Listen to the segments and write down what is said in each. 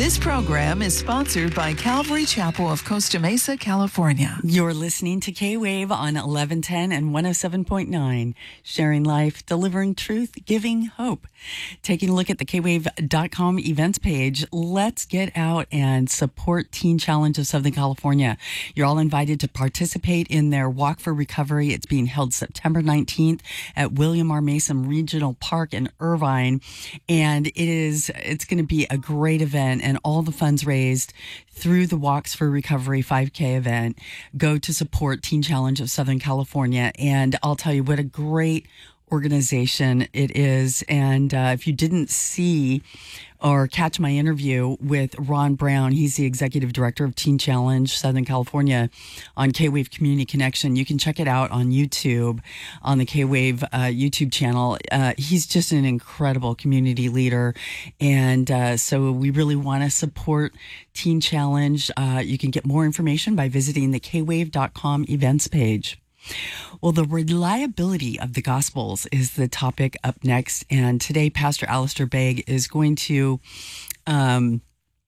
This program is sponsored by Calvary Chapel of Costa Mesa, California. You're listening to K-Wave on 1110 and 107.9, sharing life, delivering truth, giving hope. Taking a look at the kwave.com events page, let's get out and support Teen Challenge of Southern California. You're all invited to participate in their Walk for Recovery. It's being held September 19th at William R. Mason Regional Park in Irvine, and it's going to be a great event. And all the funds raised through the Walks for Recovery 5K event go to support Teen Challenge of Southern California. And I'll tell you what a great organization it is. And if you didn't see or catch my interview with Ron Brown, he's the executive director of Teen Challenge Southern California on K-Wave Community Connection. You can check it out on YouTube, on the K-Wave YouTube channel. He's just an incredible community leader. And so we really want to support Teen Challenge. You can get more information by visiting the kwave.com events page. Well, the reliability of the Gospels is the topic up next. And today, Pastor Alistair Begg is going to turn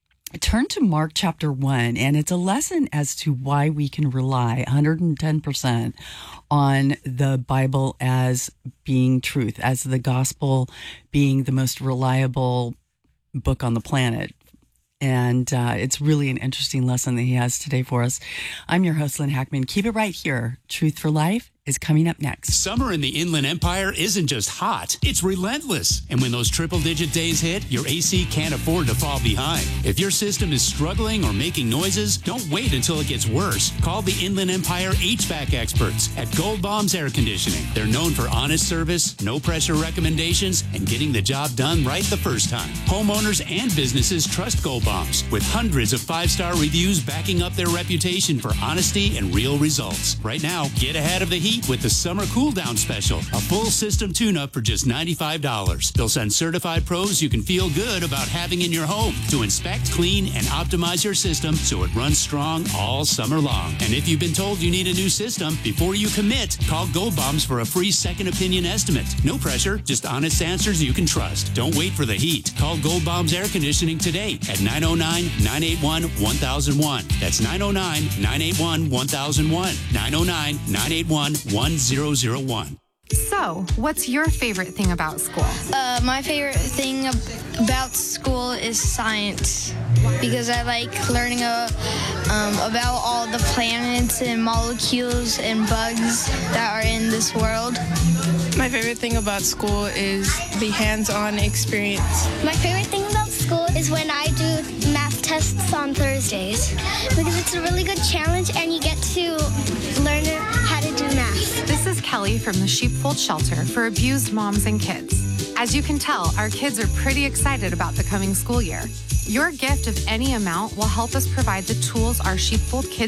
to Mark chapter 1. And it's a lesson as to why we can rely 110% on the Bible as being truth, as the Gospel being the most reliable book on the planet. And it's really an interesting lesson that he has today for us. I'm your host, Lynn Hackman. Keep it right here. Truth for Life is coming up next. Summer in the Inland Empire isn't just hot, it's relentless. And when those triple-digit days hit, your AC can't afford to fall behind. If your system is struggling or making noises, don't wait until it gets worse. Call the Inland Empire HVAC experts at Gold Bombs Air Conditioning. They're known for honest service, no-pressure recommendations, and getting the job done right the first time. Homeowners and businesses trust Gold Bombs, with hundreds of 5-star reviews backing up their reputation for honesty and real results. Right now, get ahead of the heat with the Summer Cool Down Special, a full system tune-up for just $95. They'll send certified pros you can feel good about having in your home to inspect, clean, and optimize your system so it runs strong all summer long. And if you've been told you need a new system, before you commit, call Gold Bombs for a free second opinion estimate. No pressure, just honest answers you can trust. Don't wait for the heat. Call Gold Bombs Air Conditioning today at 909-981-1001. That's 909-981-1001. 909-981-1001. So, what's your favorite thing about school? My favorite thing about school is science because I like learning about all the planets and molecules and bugs that are in this world. My favorite thing about school is the hands-on experience. My favorite thing about school is when I do math tests on Thursdays because it's a really good challenge and you get to learn how to do math. This is Kelly from the Sheepfold Shelter for Abused Moms and Kids. As you can tell, our kids are pretty excited about the coming school year. Your gift of any amount will help us provide the tools our Sheepfold kids